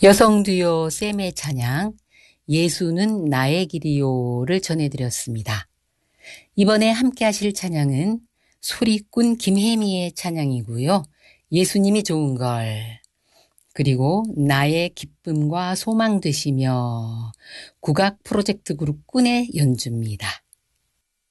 여성 듀오 샘의 찬양 예수는 나의 길이요를 전해드렸습니다. 이번에 함께 하실 찬양은 소리꾼 김혜미의 찬양이고요. 예수님이 좋은 걸, 그리고 나의 기쁨과 소망 되시며 국악 프로젝트 그룹 꾼의 연주입니다.